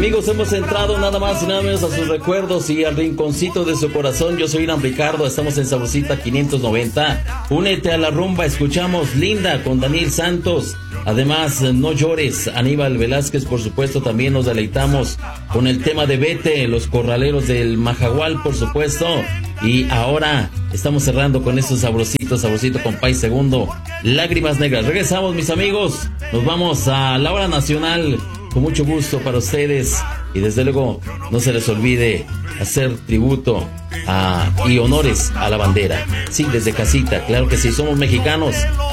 Amigos, hemos entrado nada más y nada menos a sus recuerdos y al rinconcito de su corazón. Yo soy Irán Ricardo, estamos en Sabrosita 590. Únete a la rumba, escuchamos Linda con Daniel Santos. Además, No Llores, Aníbal Velázquez, por supuesto, también nos deleitamos con el tema de Vete, Los Corraleros del Majagual, por supuesto. Y ahora estamos cerrando con estos sabrositos, Sabrosito con País Segundo, Lágrimas Negras. Regresamos, mis amigos, nos vamos a la hora nacional con mucho gusto para ustedes. Y desde luego, no se les olvide hacer tributo y honores a la bandera. Sí, desde casita, claro que sí, somos mexicanos